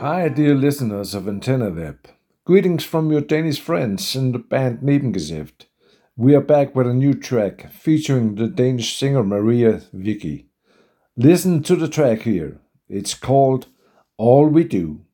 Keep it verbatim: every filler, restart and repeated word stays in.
Hi, dear listeners of Antenna Web. Greetings from your Danish friends in the band Nebengeschäft. We are back with a new track featuring the Danish singer Maria Vicky. Listen to the track here. It's called All We Do.